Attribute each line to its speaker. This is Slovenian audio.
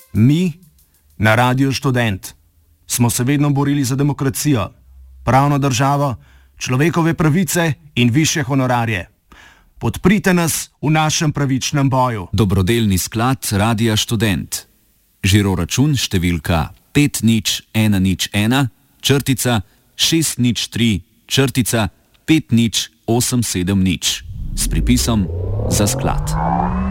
Speaker 1: Mi, na Radiu Študent, smo se vedno borili za demokracijo, pravno državo, človekove pravice in višje honorarje. Podprite nas v našem pravičnem boju.
Speaker 2: Dobrodelni sklad Radia Študent. Žiroračun številka 5011-603-5087 s pripisom za sklad.